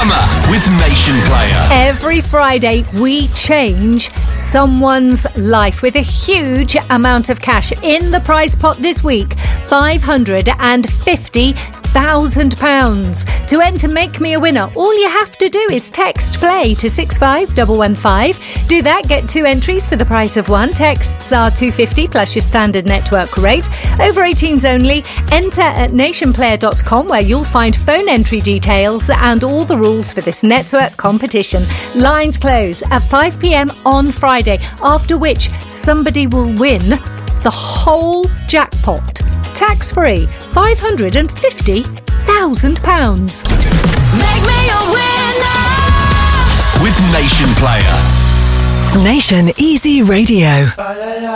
Summer with Nation Player. Every Friday, we change someone's life with a huge amount of cash. In the prize pot this week, £550,000. To enter Make Me a Winner, all you have to do is text PLAY to 65115. Do that, get 2 entries for the price of 1. Texts are $2.50 plus your standard network rate. Over 18s only. Enter at nationplayer.com, where you'll find phone entry details and all the rules for this network competition. Lines close at 5 p.m. on Friday, after which somebody will win the whole jackpot. Tax-free, £550,000. Make me a winner With Nation Player. Nation Easy Radio.